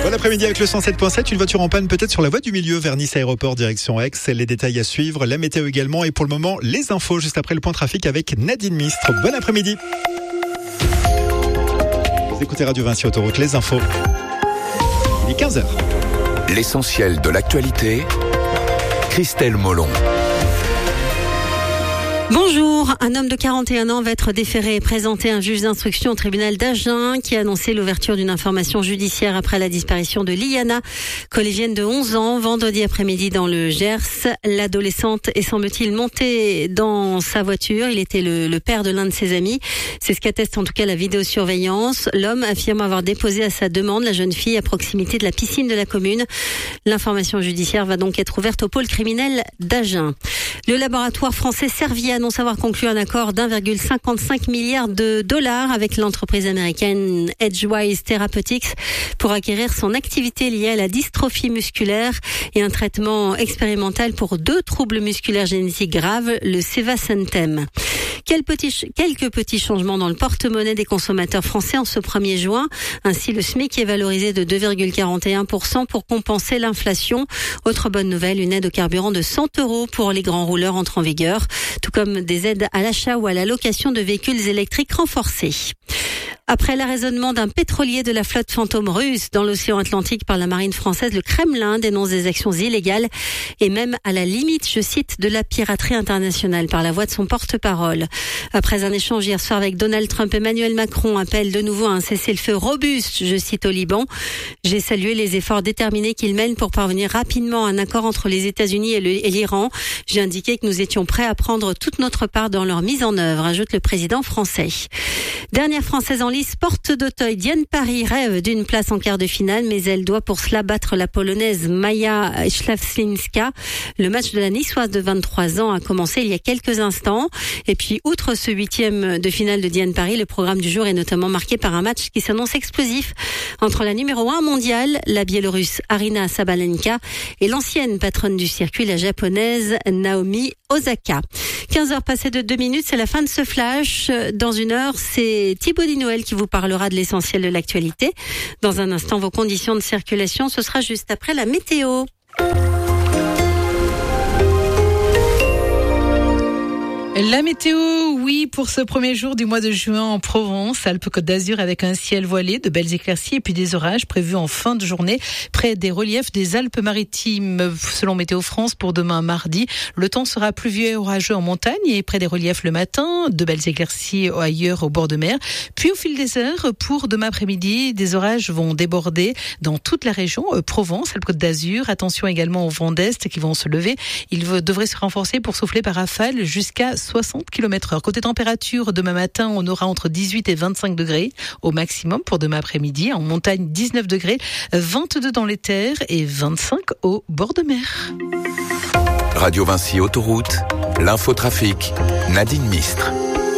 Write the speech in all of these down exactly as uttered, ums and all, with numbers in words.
Bon après-midi avec le cent sept point sept, une voiture en panne peut-être sur la voie du milieu vers Nice Aéroport direction Aix. Les détails à suivre, la météo également et pour le moment les infos juste après le point trafic avec Nadine Mistre. Bon après-midi. Vous écoutez Radio Vinci Autoroute, les infos. Il est quinze heures. L'essentiel de l'actualité, Christelle Molon. Bonjour, un homme de quarante et un ans va être déféré et présenté à un juge d'instruction au tribunal d'Agen qui a annoncé l'ouverture d'une information judiciaire après la disparition de Liana, collégienne de onze ans, vendredi après-midi dans le Gers. L'adolescente est semble-t-il montée dans sa voiture. Il était le, le père de l'un de ses amis. C'est ce qu'atteste en tout cas la vidéosurveillance. L'homme affirme avoir déposé à sa demande la jeune fille à proximité de la piscine de la commune. L'information judiciaire va donc être ouverte au pôle criminel d'Agen. Le laboratoire français Servier annonce avoir conclu un accord d'un virgule cinquante-cinq milliard de dollars avec l'entreprise américaine Edgewise Therapeutics pour acquérir son activité liée à la dystrophie musculaire et un traitement expérimental pour deux troubles musculaires génétiques graves, le Sevacentem. Quel petit, quelques petits changements dans le porte-monnaie des consommateurs français en ce premier juin. Ainsi, le SMIC est valorisé de deux virgule quarante et un pour cent pour compenser l'inflation. Autre bonne nouvelle, une aide au carburant de cent euros pour les grands rouleurs entre en vigueur, tout comme des aides à l'achat ou à la location de véhicules électriques renforcés. Après l'arraisonnement d'un pétrolier de la flotte fantôme russe dans l'océan Atlantique par la marine française, le Kremlin dénonce des actions illégales et même à la limite, je cite, de la piraterie internationale par la voix de son porte-parole. Après un échange hier soir avec Donald Trump, Emmanuel Macron appelle de nouveau à un cessez-le-feu robuste, je cite, au Liban. J'ai salué les efforts déterminés qu'il mène pour parvenir rapidement à un accord entre les États-Unis et, le, et l'Iran. J'ai indiqué que nous étions prêts à prendre toute notre part dans leur mise en œuvre, ajoute le président français. Dernière française en lice, porte d'Auteuil, Diane Paris rêve d'une place en quart de finale, mais elle doit pour cela battre la polonaise Maja Ślawczyńska. Le match de la niçoise de vingt-trois ans a commencé il y a quelques instants. Et puis, outre ce huitième de finale de Diane Paris, le programme du jour est notamment marqué par un match qui s'annonce explosif entre la numéro un mondiale, la Biélorusse Aryna Sabalenka, et l'ancienne patronne du circuit, la japonaise Naomi Osaka. quinze heures passées de deux minutes, c'est la fin de ce flash. Dans une heure, c'est Thibaut Noël qui vous parlera de l'essentiel de l'actualité. Dans un instant, vos conditions de circulation, ce sera juste après la météo. La météo, oui, pour ce premier jour du mois de juin en Provence, Alpes-Côte d'Azur, avec un ciel voilé, de belles éclaircies et puis des orages prévus en fin de journée près des reliefs des Alpes-Maritimes. Selon Météo France, pour demain mardi, le temps sera pluvieux et orageux en montagne et près des reliefs le matin, de belles éclaircies ailleurs au bord de mer. Puis au fil des heures, pour demain après-midi, des orages vont déborder dans toute la région, Provence, Alpes-Côte d'Azur. Attention également aux vents d'est qui vont se lever. Ils devraient se renforcer pour souffler par rafale jusqu'à soixante kilomètres heure. Côté température, demain matin, on aura entre dix-huit et vingt-cinq degrés au maximum pour demain après-midi. En montagne, dix-neuf degrés, vingt-deux dans les terres et vingt-cinq au bord de mer. Radio Vinci Autoroute, l'infotrafic, Nadine Mistre.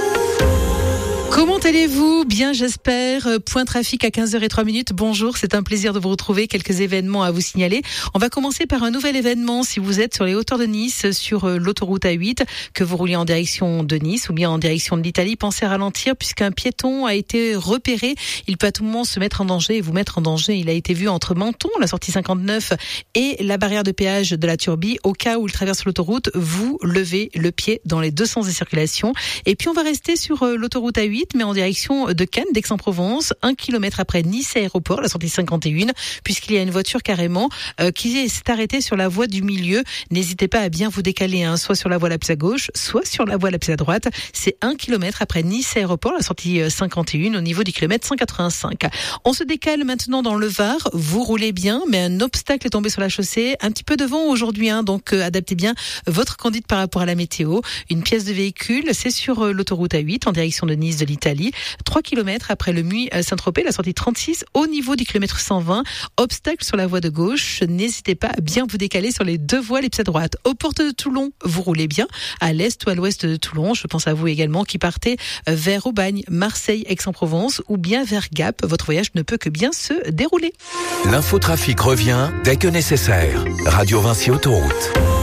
Comment allez-vous ? Bien, j'espère. Point trafic à quinze heures zéro trois minutes. Bonjour, c'est un plaisir de vous retrouver. Quelques événements à vous signaler. On va commencer par un nouvel événement. Si vous êtes sur les hauteurs de Nice, sur l'autoroute A huit, que vous roulez en direction de Nice ou bien en direction de l'Italie, pensez à ralentir puisqu'un piéton a été repéré. Il peut à tout moment se mettre en danger et vous mettre en danger. Il a été vu entre Menton, la sortie cinquante-neuf, et la barrière de péage de la Turbie. Au cas où il traverse l'autoroute, vous levez le pied dans les deux sens de circulation. Et puis on va rester sur l'autoroute A huit, mais en direction de Cannes, d'Aix-en-Provence, un kilomètre après Nice Aéroport, la sortie cinquante et un, puisqu'il y a une voiture carrément euh, qui s'est arrêtée sur la voie du milieu. N'hésitez pas à bien vous décaler, hein, soit sur la voie la plus à gauche, soit sur la voie la plus à droite. C'est un kilomètre après Nice Aéroport, la sortie cinquante et un, au niveau du kilomètre cent quatre-vingt-cinq. On se décale maintenant dans le Var. Vous roulez bien, mais un obstacle est tombé sur la chaussée, un petit peu de vent aujourd'hui, hein, donc euh, adaptez bien votre conduite par rapport à la météo. Une pièce de véhicule, c'est sur euh, l'autoroute A huit, en direction de Nice de l'Italie. trois kilomètres après le Muy-Saint-Tropez, la sortie trente-six, au niveau du kilomètre cent vingt. Obstacle sur la voie de gauche. N'hésitez pas à bien vous décaler sur les deux voies les plus à droite. Aux portes de Toulon, vous roulez bien. À l'est ou à l'ouest de Toulon, je pense à vous également, qui partez vers Aubagne, Marseille, Aix-en-Provence ou bien vers Gap. Votre voyage ne peut que bien se dérouler. L'infotrafic revient dès que nécessaire. Radio Vinci Autoroute.